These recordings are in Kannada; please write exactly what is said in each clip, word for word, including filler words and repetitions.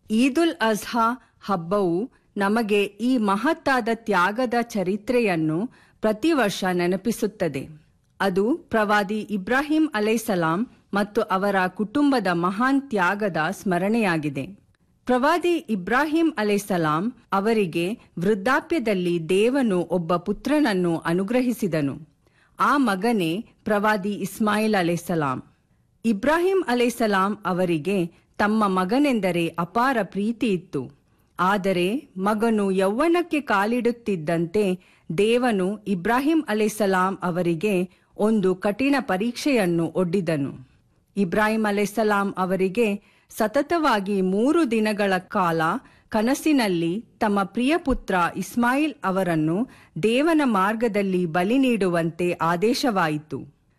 ಈದುಲ್ ಅಜ್ಹಾ ಹಬ್ಬವು ನಮಗೆ ಈ ಮಹತ್ತಾದ ತ್ಯಾಗದ ಚರಿತ್ರೆಯನ್ನು ಪ್ರತಿ ವರ್ಷ ನೆನಪಿಸುತ್ತದೆ. ಅದು ಪ್ರವಾದಿ ಇಬ್ರಾಹಿಂ ಅಲೈಸಲಾಂ ಮತ್ತು ಅವರ ಕುಟುಂಬದ ಮಹಾನ್ ತ್ಯಾಗದ ಸ್ಮರಣೆಯಾಗಿದೆ. ಪ್ರವಾದಿ ಇಬ್ರಾಹಿಂ ಅಲೈಸಲಾಂ ಅವರಿಗೆ ವೃದ್ಧಾಪ್ಯದಲ್ಲಿ ದೇವನು ಒಬ್ಬ ಪುತ್ರನನ್ನು ಅನುಗ್ರಹಿಸಿದನು. ಆ ಮಗನೇ ಪ್ರವಾದಿ ಇಸ್ಮಾಯಿಲ್ ಅಲೈಸಲಾಂ. ಇಬ್ರಾಹಿಂ ಅಲೈಸಲಾಂ ಅವರಿಗೆ ತಮ್ಮ ಮಗನೆಂದರೆ ಅಪಾರ ಪ್ರೀತಿ ಇತ್ತು. ಆದರೆ ಮಗನು ಯೌವನಕ್ಕೆ ಕಾಲಿಡುತ್ತಿದ್ದಂತೆ ದೇವನು ಇಬ್ರಾಹಿಂ ಅಲೈಸಲಾಂ ಅವರಿಗೆ ಒಂದು ಕಠಿಣ ಪರೀಕ್ಷೆಯನ್ನು ಒಡ್ಡಿದನು. ಇಬ್ರಾಹಿಂ ಅಲೈಸಲಾಂ ಅವರಿಗೆ ಸತತವಾಗಿ ಮೂರು ದಿನಗಳ ಕಾಲ ಕನಸಿನಲ್ಲಿ ತಮ್ಮ ಪ್ರಿಯ ಪುತ್ರ ಇಸ್ಮಾಯಿಲ್ ಅವರನ್ನು ದೇವನ ಮಾರ್ಗದಲ್ಲಿ ಬಲಿ ನೀಡುವಂತೆ ಆದೇಶವಾಯಿತು.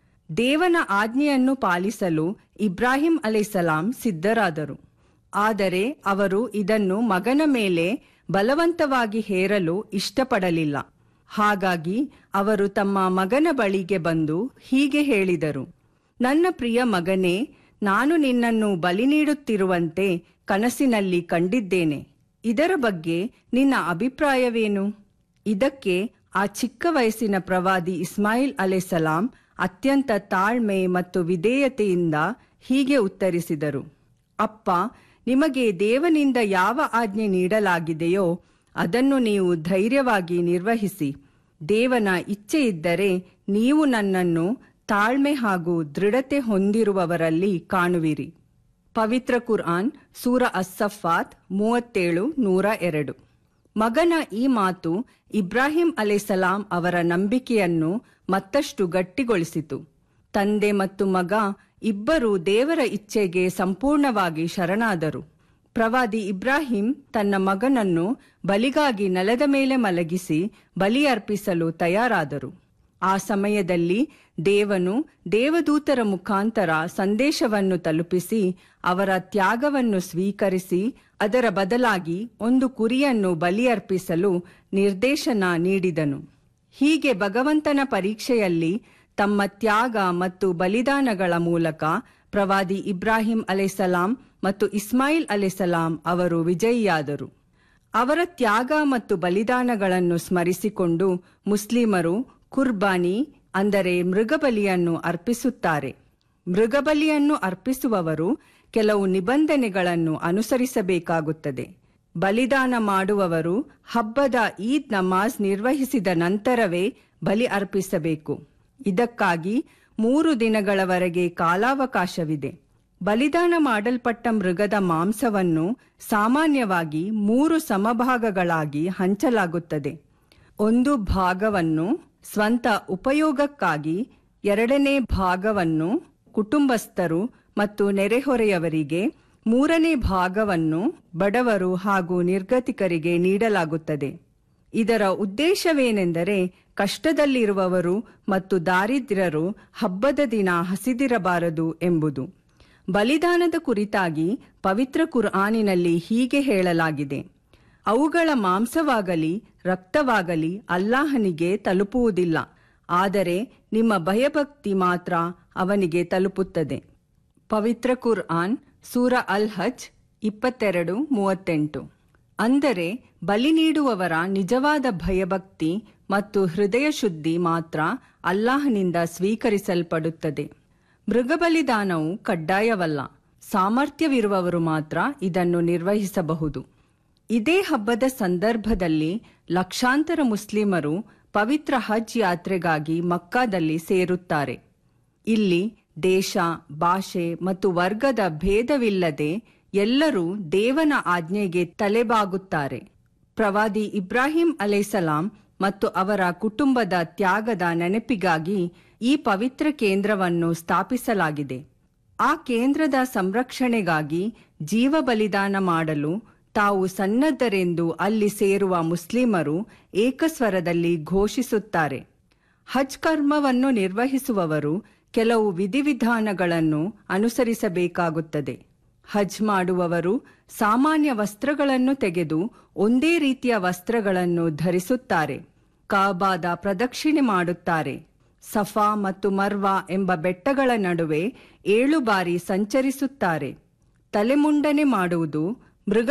ದೇವನ ಆಜ್ಞೆಯನ್ನು ಪಾಲಿಸಲು ಇಬ್ರಾಹಿಂ ಅಲೈಸಲಾಂ ಸಿದ್ಧರಾದರು. ಆದರೆ ಅವರು ಇದನ್ನು ಮಗನ ಮೇಲೆ ಬಲವಂತವಾಗಿ ಹೇರಲು ಇಷ್ಟಪಡಲಿಲ್ಲ. ಹಾಗಾಗಿ ಅವರು ತಮ್ಮ ಮಗನ ಬಳಿಗೆ ಬಂದು ಹೀಗೆ ಹೇಳಿದರು: ನನ್ನ ಪ್ರಿಯ ಮಗನೇ, ನಾನು ನಿನ್ನನ್ನು ಬಲಿ ನೀಡುತ್ತಿರುವಂತೆ ಕನಸಿನಲ್ಲಿ ಕಂಡಿದ್ದೇನೆ. ಇದರ ಬಗ್ಗೆ ನಿನ್ನ ಅಭಿಪ್ರಾಯವೇನು? ಇದಕ್ಕೆ ಆ ಚಿಕ್ಕ ವಯಸ್ಸಿನ ಪ್ರವಾದಿ ಇಸ್ಮಾಯಿಲ್ ಅಲೈಸಲಾಂ ಅತ್ಯಂತ ತಾಳ್ಮೆ ಮತ್ತು ವಿಧೇಯತೆಯಿಂದ ಹೀಗೆ ಉತ್ತರಿಸಿದರು: ಅಪ್ಪ, ನಿಮಗೆ ದೇವನಿಂದ ಯಾವ ಆಜ್ಞೆ ನೀಡಲಾಗಿದೆಯೋ ಅದನ್ನು ನೀವು ಧೈರ್ಯವಾಗಿ ನಿರ್ವಹಿಸಿ. ದೇವನ ಇಚ್ಛೆ ಇದ್ದರೆ ನೀವು ನನ್ನನ್ನು ತಾಳ್ಮೆ ಹಾಗೂ ದೃಢತೆ ಹೊಂದಿರುವವರಲ್ಲಿ ಕಾಣುವಿರಿ. ಪವಿತ್ರ ಕುರ್ಆನ್ ಸೂರ ಅಸ್-ಸಫಾತ್ ಮೂವತ್ತೇಳು ನೂರ ಎರಡು. ಮಗನ ಈ ಮಾತು ಇಬ್ರಾಹಿಂ ಅಲೈಸಲಾಂ ಅವರ ನಂಬಿಕೆಯನ್ನು ಮತ್ತಷ್ಟು ಗಟ್ಟಿಗೊಳಿಸಿತು. ತಂದೆ ಮತ್ತು ಮಗ ಇಬ್ಬರೂ ದೇವರ ಇಚ್ಛೆಗೆ ಸಂಪೂರ್ಣವಾಗಿ ಶರಣಾದರು. ಪ್ರವಾದಿ ಇಬ್ರಾಹಿಂ ತನ್ನ ಮಗನನ್ನು ಬಲಿಗಾಗಿ ನೆಲದ ಮೇಲೆ ಮಲಗಿಸಿ ಬಲಿ ಅರ್ಪಿಸಲು ತಯಾರಾದರು. ಆ ಸಮಯದಲ್ಲಿ ದೇವನು ದೇವದೂತರ ಮುಖಾಂತರ ಸಂದೇಶವನ್ನು ತಲುಪಿಸಿ ಅವರ ತ್ಯಾಗವನ್ನು ಸ್ವೀಕರಿಸಿ ಅದರ ಬದಲಾಗಿ ಒಂದು ಕುರಿಯನ್ನು ಬಲಿ ಅರ್ಪಿಸಲು ನಿರ್ದೇಶನ ನೀಡಿದನು. ಹೀಗೆ ಭಗವಂತನ ಪರೀಕ್ಷೆಯಲ್ಲಿ ತಮ್ಮ ತ್ಯಾಗ ಮತ್ತು ಬಲಿದಾನಗಳ ಮೂಲಕ ಪ್ರವಾದಿ ಇಬ್ರಾಹಿಂ ಅಲೈಸಲಾಂ ಮತ್ತು ಇಸ್ಮಾಯಿಲ್ ಅಲೈಸಲಾಂ ಅವರು ವಿಜಯಿಯಾದರು. ಅವರ ತ್ಯಾಗ ಮತ್ತು ಬಲಿದಾನಗಳನ್ನು ಸ್ಮರಿಸಿಕೊಂಡು ಮುಸ್ಲಿಮರು ಕುರ್ಬಾನಿ ಅಂದರೆ ಮೃಗಬಲಿಯನ್ನು ಅರ್ಪಿಸುತ್ತಾರೆ. ಮೃಗಬಲಿಯನ್ನು ಅರ್ಪಿಸುವವರು ಕೆಲವು ನಿಬಂಧನೆಗಳನ್ನು ಅನುಸರಿಸಬೇಕಾಗುತ್ತದೆ. ಬಲಿದಾನ ಮಾಡುವವರು ಹಬ್ಬದ ಈದ್ ನಮಾಜ್ ನಿರ್ವಹಿಸಿದ ನಂತರವೇ ಬಲಿ ಅರ್ಪಿಸಬೇಕು. ಇದಕ್ಕಾಗಿ ಮೂರು ದಿನಗಳವರೆಗೆ ಕಾಲಾವಕಾಶವಿದೆ. ಬಲಿದಾನ ಮಾಡಲ್ಪಟ್ಟ ಮೃಗದ ಮಾಂಸವನ್ನು ಸಾಮಾನ್ಯವಾಗಿ ಮೂರು ಸಮಭಾಗಗಳಾಗಿ ಹಂಚಲಾಗುತ್ತದೆ. ಒಂದು ಭಾಗವನ್ನು ಸ್ವಂತ ಉಪಯೋಗಕ್ಕಾಗಿ, ಎರಡನೇ ಭಾಗವನ್ನು ಕುಟುಂಬಸ್ಥರು ಮತ್ತು ನೆರೆಹೊರೆಯವರಿಗೆ, ಮೂರನೇ ಭಾಗವನ್ನು ಬಡವರು ಹಾಗೂ ನಿರ್ಗತಿಕರಿಗೆ ನೀಡಲಾಗುತ್ತದೆ. ಇದರ ಉದ್ದೇಶವೇನೆಂದರೆ ಕಷ್ಟದಲ್ಲಿರುವವರು ಮತ್ತು ದಾರಿದ್ರ್ಯರು ಹಬ್ಬದ ದಿನ ಹಸಿದಿರಬಾರದು ಎಂಬುದು. ಬಲಿದಾನದ ಕುರಿತಾಗಿ ಪವಿತ್ರ ಕುರ್ಆನಿನಲ್ಲಿ ಹೀಗೆ ಹೇಳಲಾಗಿದೆ: ಅವುಗಳ ಮಾಂಸವಾಗಲಿ ರಕ್ತವಾಗಲಿ ಅಲ್ಲಾಹನಿಗೆ ತಲುಪುವುದಿಲ್ಲ, ಆದರೆ ನಿಮ್ಮ ಭಯಭಕ್ತಿ ಮಾತ್ರ ಅವನಿಗೆ ತಲುಪುತ್ತದೆ. ಪವಿತ್ರ ಕುರ್ಆನ್ ಸೂರ ಅಲ್ ಹಜ್ ಇಪ್ಪತ್ತೆರಡು ಮೂವತ್ತೆಂಟು. ಅಂದರೆ ಬಲಿ ನೀಡುವವರ ನಿಜವಾದ ಭಯಭಕ್ತಿ ಮತ್ತು ಹೃದಯ ಶುದ್ಧಿ ಮಾತ್ರ ಅಲ್ಲಾಹನಿಂದ ಸ್ವೀಕರಿಸಲ್ಪಡುತ್ತದೆ. ಮೃಗಬಲಿದಾನವು ಕಡ್ಡಾಯವಲ್ಲ, ಸಾಮರ್ಥ್ಯವಿರುವವರು ಮಾತ್ರ ಇದನ್ನು ನಿರ್ವಹಿಸಬಹುದು. ಇದೇ ಹಬ್ಬದ ಸಂದರ್ಭದಲ್ಲಿ ಲಕ್ಷಾಂತರ ಮುಸ್ಲಿಮರು ಪವಿತ್ರ ಹಜ್ ಯಾತ್ರೆಗಾಗಿ ಮಕ್ಕಾದಲ್ಲಿ ಸೇರುತ್ತಾರೆ. ಇಲ್ಲಿ ದೇಶ, ಭಾಷೆ ಮತ್ತು ವರ್ಗದ ಭೇದವಿಲ್ಲದೆ ಎಲ್ಲರೂ ದೇವನ ಆಜ್ಞೆಗೆ ತಲೆಬಾಗುತ್ತಾರೆ. ಪ್ರವಾದಿ ಇಬ್ರಾಹಿಂ ಅಲೈಸಲಾಂ ಮತ್ತು ಅವರ ಕುಟುಂಬದ ತ್ಯಾಗದ ನೆನಪಿಗಾಗಿ ಈ ಪವಿತ್ರ ಕೇಂದ್ರವನ್ನು ಸ್ಥಾಪಿಸಲಾಗಿದೆ. ಆ ಕೇಂದ್ರದ ಸಂರಕ್ಷಣೆಗಾಗಿ ಜೀವ ಬಲಿದಾನ ಮಾಡಲು ತಾವು ಸನ್ನದ್ಧರೆಂದು ಅಲ್ಲಿ ಸೇರುವ ಮುಸ್ಲಿಮರು ಏಕಸ್ವರದಲ್ಲಿ ಘೋಷಿಸುತ್ತಾರೆ. ಹಜ್ ಕರ್ಮವನ್ನು ನಿರ್ವಹಿಸುವವರು ಕೆಲವು ವಿಧಿವಿಧಾನಗಳನ್ನು ಅನುಸರಿಸಬೇಕಾಗುತ್ತದೆ. ಹಜ್ ಮಾಡುವವರು ಸಾಮಾನ್ಯ ವಸ್ತ್ರಗಳನ್ನು ತೆಗೆದು ಒಂದೇ ರೀತಿಯ ವಸ್ತ್ರಗಳನ್ನು ಧರಿಸುತ್ತಾರೆ. ಕಾಬಾದ ಪ್ರದಕ್ಷಿಣೆ ಮಾಡುತ್ತಾರೆ. ಸಫಾ ಮತ್ತು ಮರ್ವಾ ಎಂಬ ಬೆಟ್ಟಗಳ ನಡುವೆ ಏಳು ಬಾರಿ ಸಂಚರಿಸುತ್ತಾರೆ. ತಲೆಮುಂಡನೆ ಮಾಡುವುದು